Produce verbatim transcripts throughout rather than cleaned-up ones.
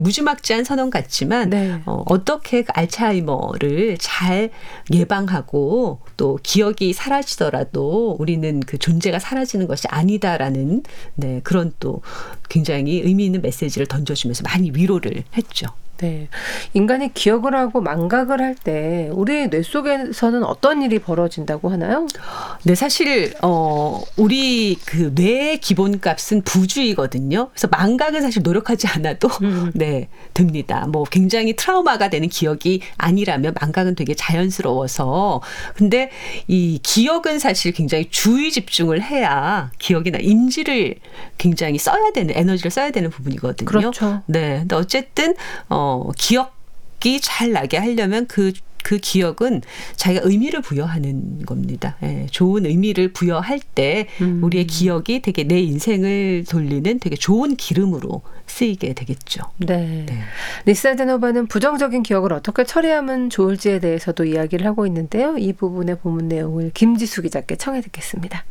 무지막지한 선언 같지만 네. 어, 어떻게 그 알츠하이머를 잘 예방하고 또 기억이 사라지더라도 우리는 그 존재가 사라지는 것이 아니다라는 네, 그런 또 굉장히 의미 있는 메시지를 던져주면서 많이 위로를 했죠. 네. 인간이 기억을 하고 망각을 할 때 우리 뇌 속에서는 어떤 일이 벌어진다고 하나요? 네, 사실 어 우리 그 뇌의 기본값은 부주의거든요. 그래서 망각은 사실 노력하지 않아도 음. 네, 됩니다. 뭐 굉장히 트라우마가 되는 기억이 아니라면 망각은 되게 자연스러워서. 근데 이 기억은 사실 굉장히 주의 집중을 해야 기억이나 인지를 굉장히 써야 되는 에너지를 써야 되는 부분이거든요. 그렇죠. 네. 근데 어쨌든 어 어, 기억이 잘 나게 하려면 그, 그 기억은 자기가 의미를 부여하는 겁니다. 예, 좋은 의미를 부여할 때 음. 우리의 기억이 되게 내 인생을 돌리는 되게 좋은 기름으로 쓰이게 되겠죠. 네. 네. 리사 제노바는 부정적인 기억을 어떻게 처리하면 좋을지에 대해서도 이야기를 하고 있는데요. 이 부분의 본문 내용을 김지수 기자께 청해 듣겠습니다.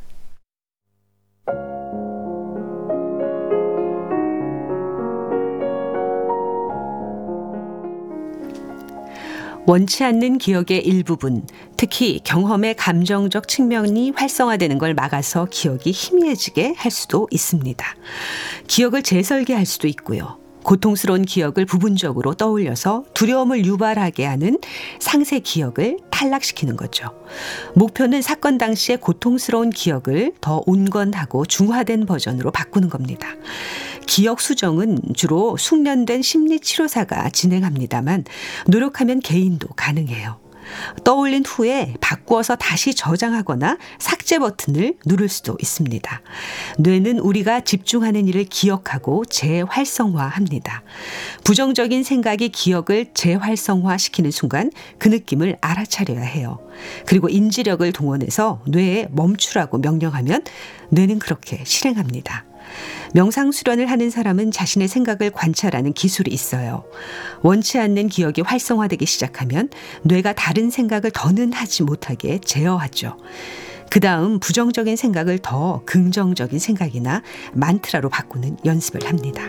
원치 않는 기억의 일부분, 특히 경험의 감정적 측면이 활성화되는 걸 막아서 기억이 희미해지게 할 수도 있습니다. 기억을 재설계할 수도 있고요. 고통스러운 기억을 부분적으로 떠올려서 두려움을 유발하게 하는 상세 기억을 탈락시키는 거죠. 목표는 사건 당시의 고통스러운 기억을 더 온건하고 중화된 버전으로 바꾸는 겁니다. 기억 수정은 주로 숙련된 심리치료사가 진행합니다만 노력하면 개인도 가능해요. 떠올린 후에 바꾸어서 다시 저장하거나 삭제 버튼을 누를 수도 있습니다. 뇌는 우리가 집중하는 일을 기억하고 재활성화합니다. 부정적인 생각이 기억을 재활성화시키는 순간 그 느낌을 알아차려야 해요. 그리고 인지력을 동원해서 뇌에 멈추라고 명령하면 뇌는 그렇게 실행합니다. 명상 수련을 하는 사람은 자신의 생각을 관찰하는 기술이 있어요. 원치 않는 기억이 활성화되기 시작하면 뇌가 다른 생각을 더는 하지 못하게 제어하죠. 그 다음 부정적인 생각을 더 긍정적인 생각이나 만트라로 바꾸는 연습을 합니다.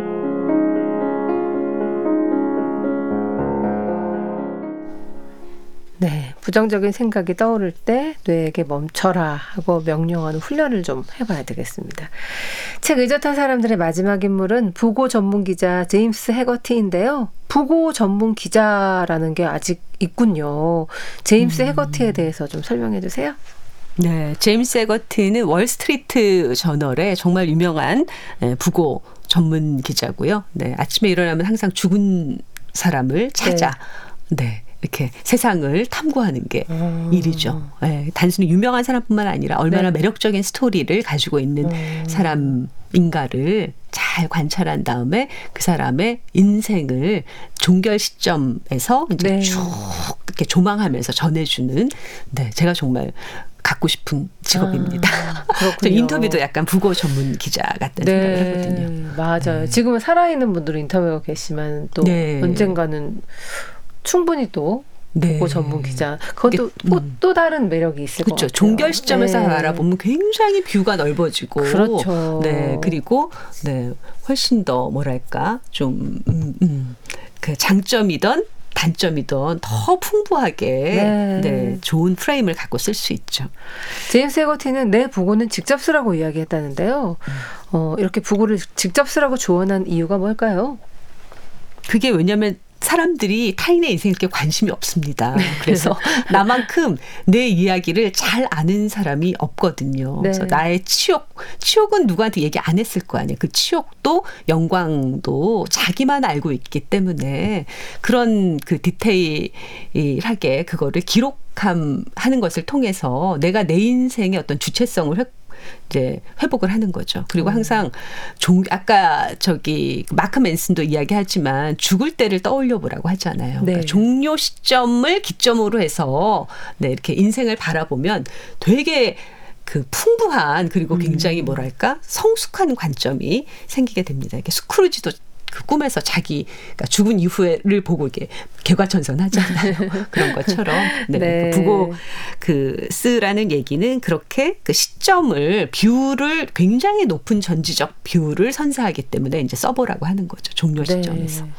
네, 부정적인 생각이 떠오를 때 뇌에게 멈춰라 하고 명령하는 훈련을 좀 해봐야 되겠습니다. 책 의젓한 사람들의 마지막 인물은 부고 전문 기자 제임스 해거티인데요. 부고 전문 기자라는 게 아직 있군요. 제임스 음. 해거티에 대해서 좀 설명해 주세요. 네, 제임스 해거티는 월스트리트 저널의 정말 유명한 부고 전문 기자고요. 네, 아침에 일어나면 항상 죽은 사람을 찾아. 네. 네. 이렇게 세상을 탐구하는 게 음. 일이죠. 네, 단순히 유명한 사람뿐만 아니라 얼마나 네. 매력적인 스토리를 가지고 있는 음. 사람인가를 잘 관찰한 다음에 그 사람의 인생을 종결 시점에서 이제 네. 쭉 이렇게 조망하면서 전해주는 네, 제가 정말 갖고 싶은 직업입니다. 아, 인터뷰도 약간 부고 전문 기자 같다는 네, 생각을 하거든요. 맞아요. 네. 지금은 살아있는 분들은 인터뷰가 계시면 또 네. 언젠가는 충분히 또 네. 부고 전문 기자. 그것도 또, 음. 또 다른 매력이 있을 그렇죠. 것 같아요. 종결 시점에서 네. 알아보면 굉장히 뷰가 넓어지고 그렇죠. 네, 그리고 네, 훨씬 더 뭐랄까 좀 음, 음, 그 장점이던 단점이던 더 풍부하게 네. 네, 좋은 프레임을 갖고 쓸 수 있죠. 제임스 해거티는 내 부고는 직접 쓰라고 이야기했다는데요. 음. 어, 이렇게 부고를 직접 쓰라고 조언한 이유가 뭘까요? 그게 왜냐하면 사람들이 타인의 인생에 그렇게 관심이 없습니다. 그래서 나만큼 내 이야기를 잘 아는 사람이 없거든요. 네. 그래서 나의 치욕, 치욕은 누구한테 얘기 안 했을 거 아니에요. 그 치욕도 영광도 자기만 알고 있기 때문에 그런 그 디테일하게 그거를 기록하는 것을 통해서 내가 내 인생의 어떤 주체성을 획 이제 회복을 하는 거죠. 그리고 음. 항상 종, 아까 저기 마크 맨슨도 이야기하지만 죽을 때를 떠올려 보라고 하잖아요. 네. 그러니까 종료 시점을 기점으로 해서 네, 이렇게 인생을 바라보면 되게 그 풍부한 그리고 굉장히 뭐랄까 성숙한 관점이 생기게 됩니다. 이렇게 스크루지도 그 꿈에서 자기 그러니까 죽은 이후를 보고 이게 개과천선하잖아요. 그런 것처럼 네. 네. 그 부고 그 쓰라는 얘기는 그렇게 그 시점을 뷰를 굉장히 높은 전지적 뷰를 선사하기 때문에 이제 써보라고 하는 거죠. 종료 시점에서. 네.